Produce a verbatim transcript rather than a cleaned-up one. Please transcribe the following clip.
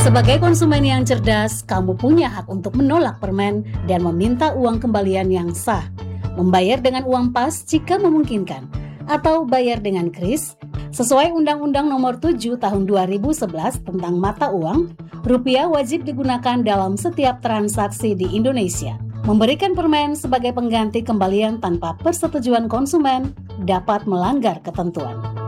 Sebagai konsumen yang cerdas, kamu punya hak untuk menolak permen dan meminta uang kembalian yang sah. Membayar dengan uang pas jika memungkinkan, atau bayar dengan kris. Sesuai Undang-Undang Nomor tujuh Tahun dua ribu sebelas tentang mata uang, rupiah wajib digunakan dalam setiap transaksi di Indonesia. Memberikan permen sebagai pengganti kembalian tanpa persetujuan konsumen dapat melanggar ketentuan.